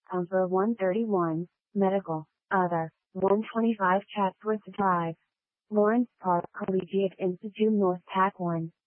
Comfort 131, Medical, Other, 125 Chatsworth Drive, Lawrence Park Collegiate Institute North Pack 1.